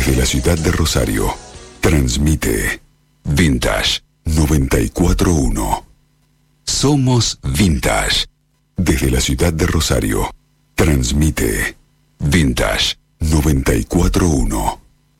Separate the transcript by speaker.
Speaker 1: Desde la ciudad de Rosario, transmite Vintage 94.1. Somos Vintage. Desde la ciudad de Rosario, transmite Vintage 94.1.